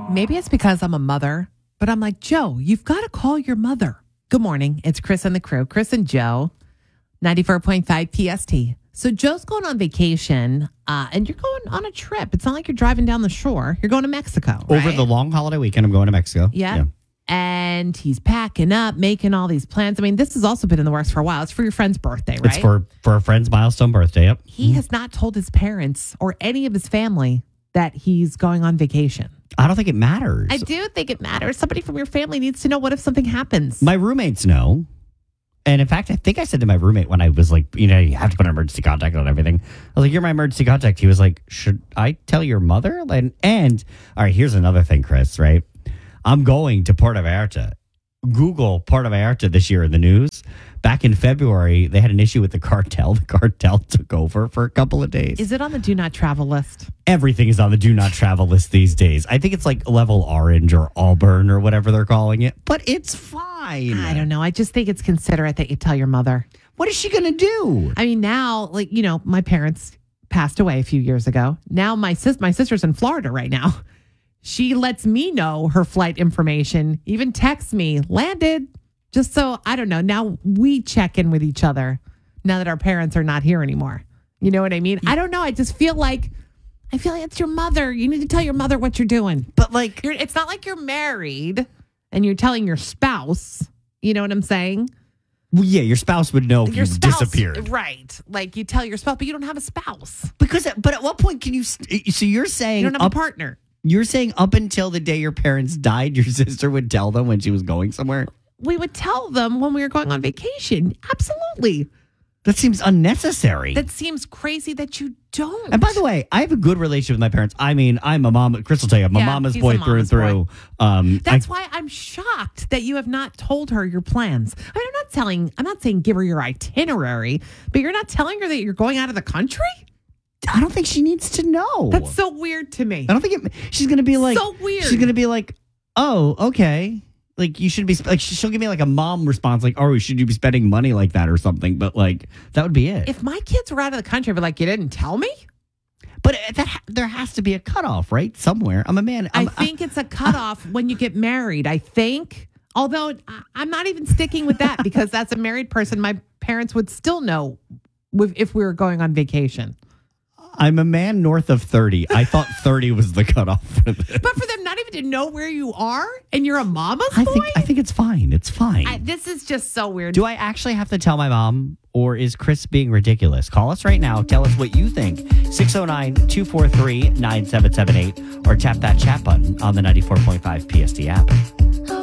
Maybe it's because I'm a mother, but I'm like, Joe, you've got to call your mother. Good morning. It's Chris and the crew. Chris and Joe, 94.5 PST. So Joe's going on vacation and you're going on a trip. It's not like you're driving down the shore. You're going to Mexico, right? Over the long holiday weekend, I'm going to Mexico. Yeah. And he's packing up, making all these plans. I mean, this has also been in the works for a while. It's for your friend's birthday, right? It's for a friend's milestone birthday. Yep. He has not told his parents or any of his family that he's going on vacation. I don't think it matters. I do think it matters. Somebody from your family needs to know what if something happens. My roommates know. And in fact, I think I said to my roommate when I was like, you have to put an emergency contact on everything. I was like, you're my emergency contact. He was like, should I tell your mother? And all right, here's another thing, Chris, right? I'm going to Puerto Vallarta. Google Puerto Vallarta this year in the news. Back in February, they had an issue with the cartel. The cartel took over for a couple of days. Is it on the do not travel list? Everything is on the do not travel list these days. I think it's like level orange or Auburn or whatever they're calling it. But it's fine. I don't know. I just think it's considerate that you tell your mother. What is she going to do? I mean, now, my parents passed away a few years ago. Now my sister's in Florida right now. She lets me know her flight information, even texts me, landed. Just so, I don't know. Now we check in with each other now that our parents are not here anymore. You know what I mean? I don't know. I just feel like it's your mother. You need to tell your mother what you're doing. But it's not like you're married and you're telling your spouse. You know what I'm saying? Well, yeah, your spouse would know if you disappeared. Right. Like you tell your spouse, but you don't have a spouse. But at what point can you, so you're saying. You don't have a partner. You're saying up until the day your parents died, your sister would tell them when she was going somewhere? We would tell them when we were going on vacation. Absolutely. That seems unnecessary. That seems crazy that you don't. And by the way, I have a good relationship with my parents. I mean, I'm a mom. Chris will tell you, I'm a mama's boy through and through. That's why I'm shocked that you have not told her your plans. I mean, I'm not saying give her your itinerary, but you're not telling her that you're going out of the country? I don't think she needs to know. That's so weird to me. I don't think she's going to be like. So weird. She's going to be like, oh, okay. Like, you should be, like, she'll give me like a mom response, like, oh, should you be spending money like that or something? But that would be it. If my kids were out of the country, I'd be like, you didn't tell me? But there has to be a cutoff, right? Somewhere. I'm a man. I think it's a cutoff when you get married. I think. Although I'm not even sticking with that because as a married person, my parents would still know if we were going on vacation. I'm a man north of 30. I thought 30 was the cutoff for this. But for them not even to know where you are and you're a mama's boy? I think it's fine. It's fine. This is just so weird. Do I actually have to tell my mom, or is Chris being ridiculous? Call us right now. Tell us what you think. 609-243-9778 or tap that chat button on the 94.5 PST app.